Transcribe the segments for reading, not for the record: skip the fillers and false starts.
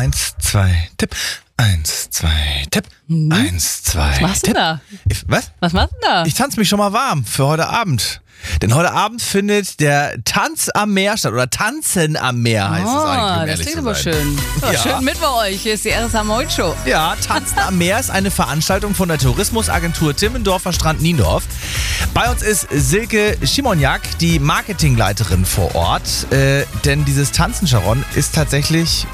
1, 2, Tipp. 1, 2, Tipp. 1, 2, Was machst du da? Was? Was machst du da? Ich tanze mich schon mal warm für heute Abend. Denn heute Abend findet der Tanz am Meer statt. Oder Tanzen am Meer heißt es eigentlich, um das ehrlich klingt zu aber sein. schön. So, Ja. Schönen Mittwoch euch. Hier ist die RSH Moin Show. Ja, Tanzen am Meer ist eine Veranstaltung von der Tourismusagentur Timmendorfer Strand Niendorf. Bei uns ist Silke Schimoniak, die Marketingleiterin vor Ort. Denn dieses Tanzen, Sharon, ist tatsächlich,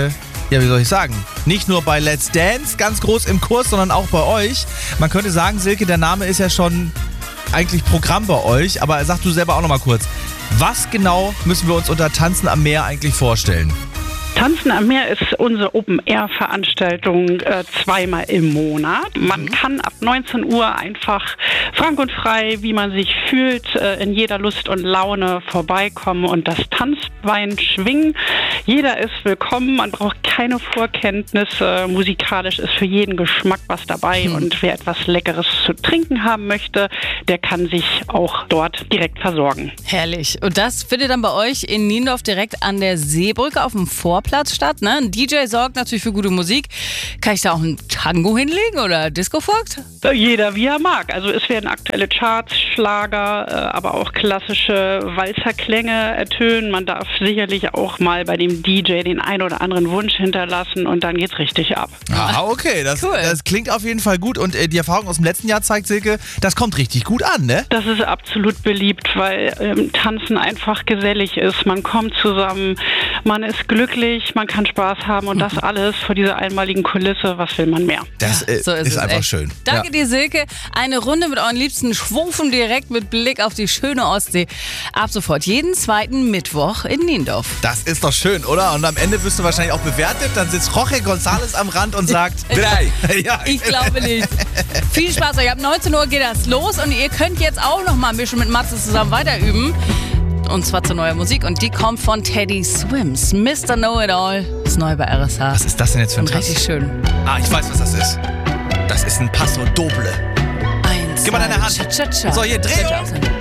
wie soll ich sagen, nicht nur bei Let's Dance ganz groß im Kurs, sondern auch bei euch. Man könnte sagen, Silke, der Name ist ja schon eigentlich Programm bei euch, aber sag du selber auch noch mal kurz, was genau müssen wir uns unter Tanzen am Meer eigentlich vorstellen? Tanzen am Meer ist unsere Open-Air-Veranstaltung zweimal im Monat. Man kann ab 19 Uhr einfach frank und frei, wie man sich fühlt, in jeder Lust und Laune vorbeikommen und das Tanzbein schwingen. Jeder ist willkommen, man braucht keine Vorkenntnisse. Musikalisch ist für jeden Geschmack was dabei und wer etwas Leckeres zu trinken haben möchte, der kann sich auch dort direkt versorgen. Herrlich. Und das findet dann bei euch in Niendorf direkt an der Seebrücke auf dem Vorplatz statt. Ne? Ein DJ sorgt natürlich für gute Musik. Kann ich da auch einen Tango hinlegen oder Disco-Fogt? Jeder wie er mag. Also es werden aktuelle Charts, Schlager, aber auch klassische Walzerklänge ertönen. Man darf sicherlich auch mal bei dem DJ den ein oder anderen Wunsch hinterlassen und dann geht's richtig ab. Ah, okay, das klingt auf jeden Fall gut und die Erfahrung aus dem letzten Jahr zeigt, Silke, das kommt richtig gut an, ne? Das ist absolut beliebt, weil Tanzen einfach gesellig ist. Man kommt zusammen, man ist glücklich, man kann Spaß haben und das alles vor dieser einmaligen Kulisse. Was will man mehr? Das So ist einfach echt. schön. Danke dir, Silke. Eine Runde mit euren Liebsten schwufen direkt mit Blick auf die schöne Ostsee. Ab sofort jeden zweiten Mittwoch in Niendorf. Das ist doch schön, oder? Und am Ende wirst du wahrscheinlich auch bewertet. Dann sitzt Jorge González am Rand und sagt 3. Ja. Ich glaube nicht. Viel Spaß euch. Ab 19 Uhr geht das los und ihr könnt jetzt auch noch mal ein bisschen mit Matze zusammen weiter üben. Und zwar zu neuer Musik und die kommt von Teddy Swims. Mr. Know-It-All ist neu bei RSH. Was ist das denn jetzt für ein Und Tanz? richtig schön. Ah, ich weiß, was das ist. Das ist ein Passo Doble. 1, Gib mal deine Hand. Cha-cha-cha. So, hier, Drehung.